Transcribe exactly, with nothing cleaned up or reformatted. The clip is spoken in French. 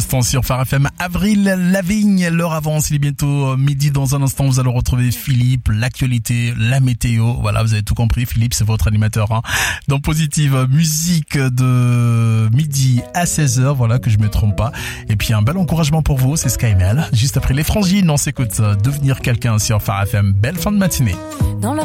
l'instant sur Phare F M. Avril Lavigne, l'heure avance, il est bientôt midi. Dans un instant, vous allez retrouver Philippe, l'actualité, la météo. Voilà, vous avez tout compris. Philippe, c'est votre animateur, hein. Dans Positive, musique de midi à seize heures. Voilà, que je me trompe pas. Et puis, un bel encouragement pour vous, c'est Skymel. Juste après les Frangines, on s'écoute Devenir quelqu'un sur Phare F M. Belle fin de matinée. Dans leur